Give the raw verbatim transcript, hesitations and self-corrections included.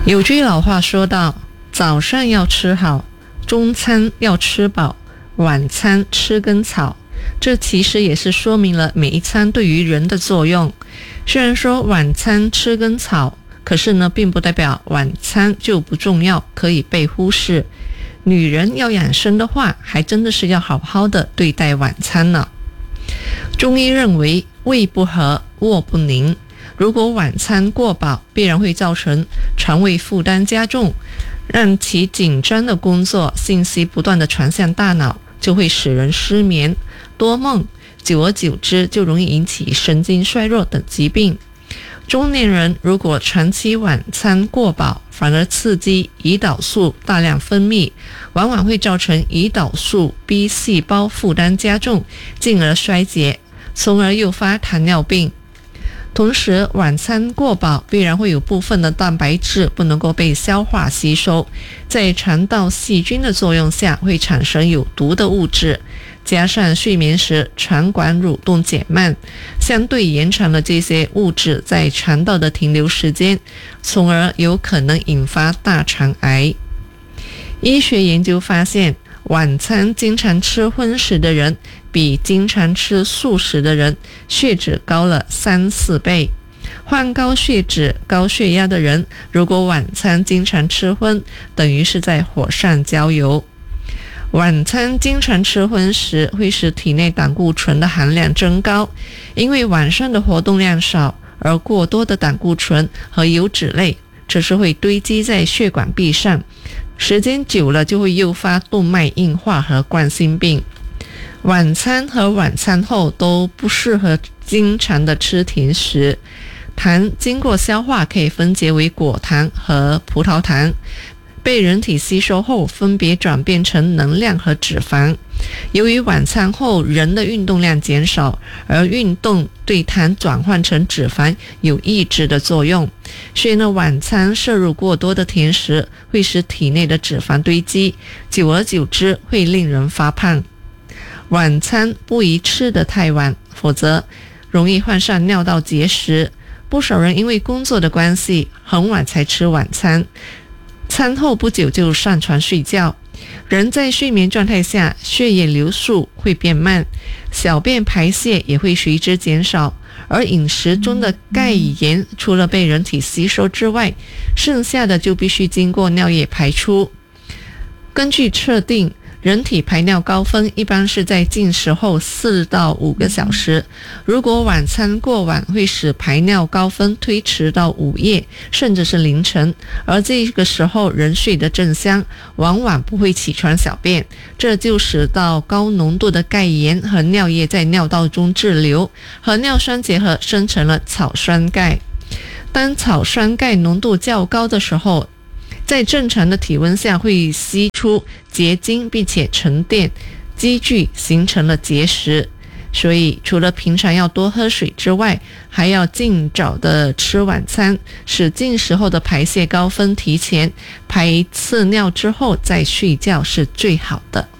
有句老话说道，早上要吃好，中餐要吃饱，晚餐吃根草。这其实也是说明了每一餐对于人的作用。虽然说晚餐吃根草，可是呢，并不代表晚餐就不重要，可以被忽视。女人要养生的话，还真的是要好好的对待晚餐呢。中医认为，胃不和，卧不宁。如果晚餐过饱，必然会造成肠胃负担加重，让其紧张的工作信息不断的传向大脑，就会使人失眠、多梦，久而久之就容易引起神经衰弱等疾病。中年人如果长期晚餐过饱，反而刺激胰岛素大量分泌，往往会造成胰岛素 B 细胞负担加重，进而衰竭，从而诱发糖尿病。同时，晚餐过饱必然会有部分的蛋白质不能够被消化吸收，在肠道细菌的作用下会产生有毒的物质，加上睡眠时肠管蠕动减慢，相对延长了这些物质在肠道的停留时间，从而有可能引发大肠癌。医学研究发现，晚餐经常吃荤食的人比经常吃素食的人血脂高了三四倍。患高血脂、高血压的人，如果晚餐经常吃荤，等于是在火上浇油。晚餐经常吃荤食会使体内胆固醇的含量增高，因为晚上的活动量少，而过多的胆固醇和油脂类这是会堆积在血管壁上，时间久了就会诱发动脉硬化和冠心病。晚餐和晚餐后都不适合经常的吃甜食。糖经过消化可以分解为果糖和葡萄糖，被人体吸收后分别转变成能量和脂肪。由于晚餐后人的运动量减少，而运动对糖转换成脂肪有抑制的作用，所以呢，晚餐摄入过多的甜食会使体内的脂肪堆积，久而久之会令人发胖。晚餐不宜吃得太晚，否则容易患上尿道结石。不少人因为工作的关系，很晚才吃晚餐，餐后不久就上床睡觉。人在睡眠状态下，血液流速会变慢，小便排泄也会随之减少，而饮食中的钙盐除了被人体吸收之外，剩下的就必须经过尿液排出。根据测定，人体排尿高峰一般是在进食后四到五个小时，如果晚餐过晚，会使排尿高峰推迟到午夜甚至是凌晨，而这个时候人睡得正香，往往不会起床小便，这就使到高浓度的钙盐和尿液在尿道中滞留，和尿酸结合生成了草酸钙。当草酸钙浓度较高的时候，在正常的体温下会析出结晶，并且沉淀积聚，形成了结石。所以除了平常要多喝水之外，还要尽早的吃晚餐，使进食后的排泄高峰提前，排一次尿之后再睡觉是最好的。